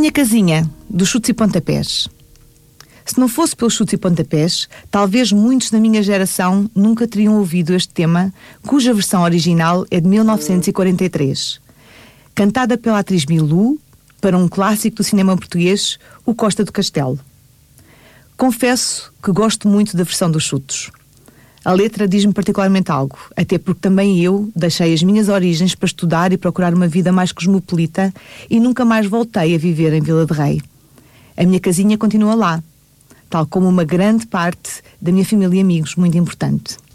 minha casinha, dos chutes e pontapés. Se não fosse pelos chutes e pontapés, talvez muitos da minha geração nunca teriam ouvido este tema, cuja versão original é de 1943. Cantada pela atriz Milú, para um clássico do cinema português, O Costa do Castelo. Confesso que gosto muito da versão dos chutos. A letra diz-me particularmente algo, até porque também eu deixei as minhas origens para estudar e procurar uma vida mais cosmopolita e nunca mais voltei a viver em Vila de Rei. A minha casinha continua lá, tal como uma grande parte da minha família e amigos, muito importante.